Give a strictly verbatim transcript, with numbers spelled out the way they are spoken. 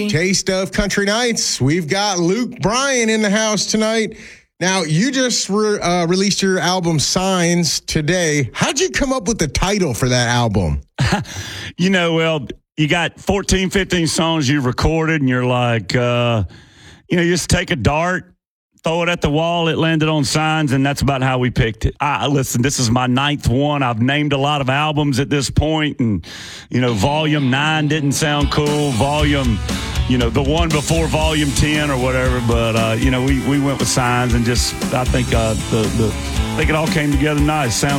Taste of Country Nights. We've got Luke Bryan in the house tonight. Now, you just re- uh, released your album Signs today. How'd you come up with the title for that album? You know, well, you got fourteen, fifteen songs you've recorded, and you're like, uh, you know, you just take a dart, throw it at the wall, it landed on Signs, and that's about how we picked it. I, listen, this is my ninth one. I've named a lot of albums at this point, and, you know, Volume nine didn't sound cool. Volume, you know, the one before Volume ten or whatever, but, uh, you know, we, we went with Signs, and just, I think, uh, the, the, I think it all came together nice. Sounds